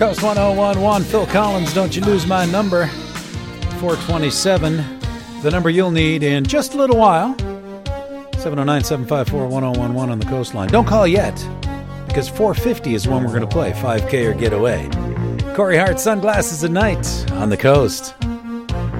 Coast 1011, Phil Collins, Don't You Lose My Number. 427, the number you'll need in just a little while. 709-754-1011 on the coastline. Don't call yet, because 450 is when we're going to play 5K or Get Away. Corey Hart, Sunglasses at Night on the coast.